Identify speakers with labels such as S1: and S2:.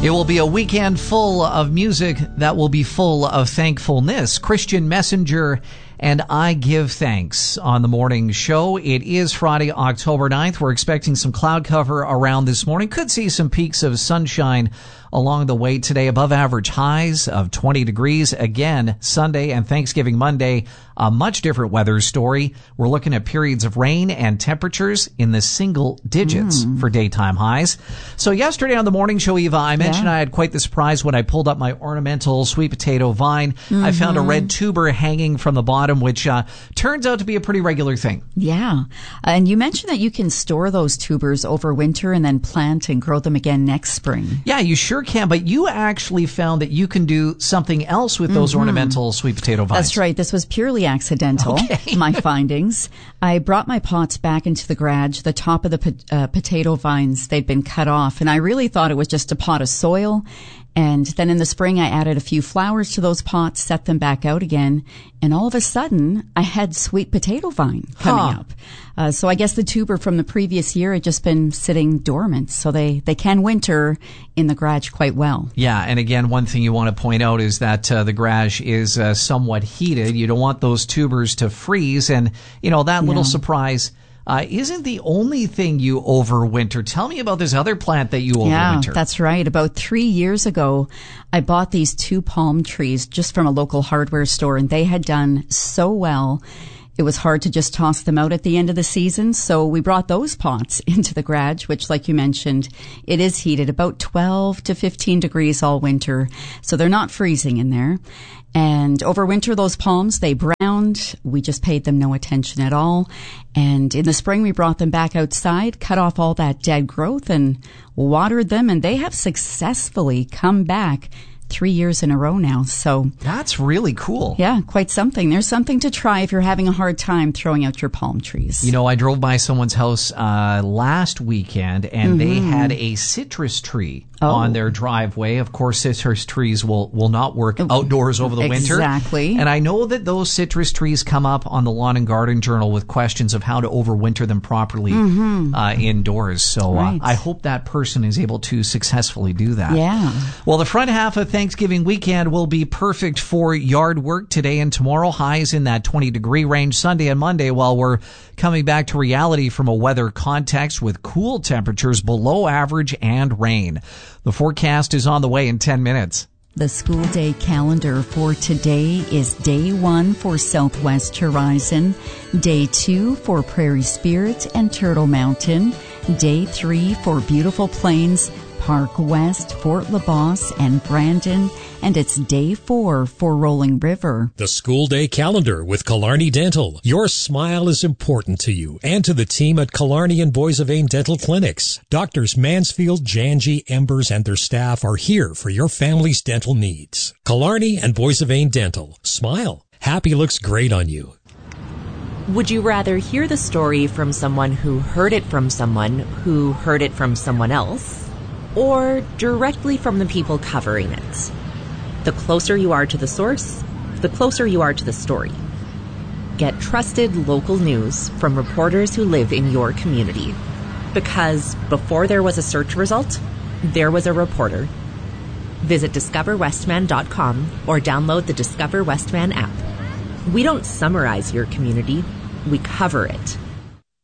S1: It will be a weekend full of music that will be full of thankfulness. Christian Messenger and I Give Thanks on the morning show. It is Friday, October 9th. We're expecting some cloud cover around this morning. Could see some peaks of sunshine along the way today. Above average highs of 20 degrees. Again, Sunday and Thanksgiving Monday, a much different weather story. We're looking at periods of rain and temperatures in the single digits for daytime highs. So yesterday on the morning show, Eva, I mentioned I had quite the surprise when I pulled up my ornamental sweet potato vine. I found a red tuber hanging from the bottom, which turns out to be a pretty regular thing.
S2: Yeah. And you mentioned that you can store those tubers over winter and then plant and grow them again next spring.
S1: Yeah, you sure can. But you actually found that you can do something else with those ornamental sweet potato vines.
S2: That's right. This was purely accidental, my findings. I brought my pots back into the garage. The top of the potato vines, they'd been cut off. And I really thought it was just a pot of soil. And then in the spring, I added a few flowers to those pots, set them back out again. And all of a sudden, I had sweet potato vine coming up. So I guess the tuber from the previous year had just been sitting dormant. So they can winter in the garage quite well.
S1: Yeah. And again, one thing you want to point out is that the garage is somewhat heated. You don't want those tubers to freeze. And, that little surprise isn't the only thing you overwinter. Tell me about this other plant that you overwinter.
S2: Yeah, that's right. About 3 years ago, I bought these 2 palm trees just from a local hardware store, and they had done so well. It was hard to just toss them out at the end of the season, so we brought those pots into the garage, which, like you mentioned, it is heated about 12 to 15 degrees all winter, so they're not freezing in there. And over winter, those palms, they browned. We just paid them no attention at all. And in the spring, we brought them back outside, cut off all that dead growth and watered them, and they have successfully come back 3 years in a row now. So
S1: that's really cool.
S2: Yeah, quite something. There's something to try if you're having a hard time throwing out your palm trees.
S1: I drove by someone's house last weekend, and they had a citrus tree on their driveway. Of course, citrus trees will not work outdoors over the winter.
S2: Exactly.
S1: And I know that those citrus trees come up on the Lawn and Garden Journal with questions of how to overwinter them properly indoors. So I hope that person is able to successfully do that.
S2: Yeah.
S1: Well, the front half of Thanksgiving weekend will be perfect for yard work today and tomorrow. Highs in that 20-degree range Sunday and Monday, while we're coming back to reality from a weather context with cool temperatures below average and rain. The forecast is on the way in 10 minutes.
S2: The school day calendar for today is day 1 for Southwest Horizon, day 2 for Prairie Spirit and Turtle Mountain, day 3 for Beautiful Plains, Park West, Fort LaBosse, and Brandon, and it's day 4 for Rolling River.
S3: The school day calendar with Killarney Dental. Your smile is important to you and to the team at Killarney and Boissevain Dental Clinics. Doctors Mansfield, Janji, Embers, and their staff are here for your family's dental needs. Killarney and Boissevain Dental. Smile. Happy looks great on you.
S4: Would you rather hear the story from someone who heard it from someone who heard it from someone else, or directly from the people covering it? The closer you are to the source, the closer you are to the story. Get trusted local news from reporters who live in your community. Because before there was a search result, there was a reporter. Visit discoverwestman.com or download the Discover Westman app. We don't summarize your community, we cover it.